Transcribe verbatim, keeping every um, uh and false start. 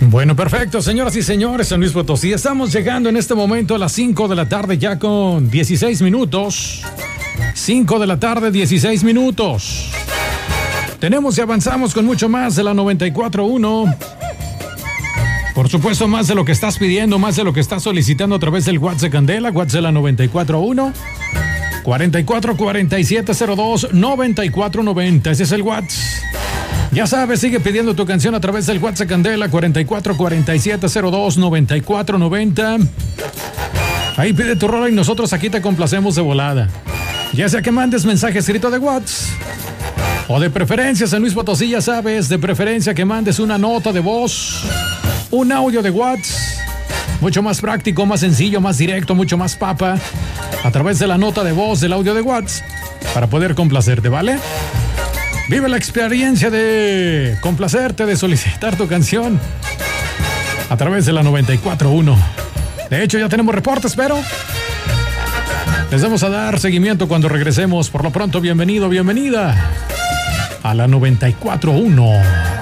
Bueno, perfecto, señoras y señores, San Luis Potosí. Estamos llegando en este momento a las cinco de la tarde ya con dieciséis minutos. cinco de la tarde, dieciséis minutos. Tenemos y avanzamos con mucho más de la noventa y cuatro punto uno. Por supuesto, más de lo que estás pidiendo, más de lo que estás solicitando a través del WhatsApp de Candela, WhatsApp de la noventa y cuatro punto uno. cuarenta y cuatro cuarenta y siete cero dos noventa y cuatro noventa. Ese es el WhatsApp. Ya sabes, sigue pidiendo tu canción a través del WhatsApp Candela cuarenta y cuatro cuarenta y siete cero dos noventa y cuatro noventa. Ahí pide tu rola y nosotros aquí te complacemos de volada. Ya sea que mandes mensaje escrito de WhatsApp o de preferencia, San Luis Potosí, ya sabes, de preferencia que mandes una nota de voz, un audio de WhatsApp, mucho más práctico, más sencillo, más directo, mucho más papa, a través de la nota de voz, del audio de WhatsApp, para poder complacerte, ¿vale? Vive la experiencia de complacerte, de solicitar tu canción a través de la noventa y cuatro punto uno. De hecho, ya tenemos reportes, pero les vamos a dar seguimiento cuando regresemos. Por lo pronto, bienvenido, bienvenida a la noventa y cuatro punto uno.